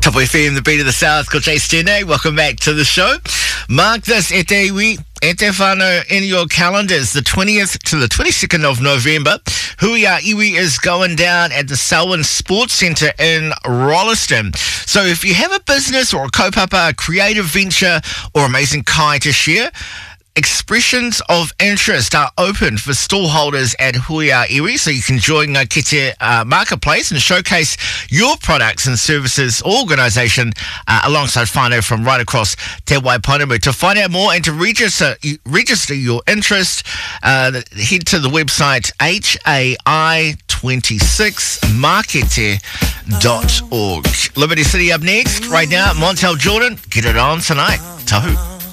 Top FM, the beat of the South. Ko Chase Tēnei. Welcome back to the show. Mark this e te iwi, e te whānau in your calendars, the 20th to the 22nd of November. Huia Iwi is going down at the Selwyn Sports Centre in Rolleston. So if you have a business or a kaupapa, a creative venture or amazing kai to share, expressions of interest are open for stallholders at Huia Iwi, so you can join Kite Marketplace and showcase your products and services organisation alongside whānau from right across Te Waipounamu. To find out more and to register your interest, head to the website hai26markete.org. Liberty City up next. Right now, Montel Jordan, get it on tonight. Tahu.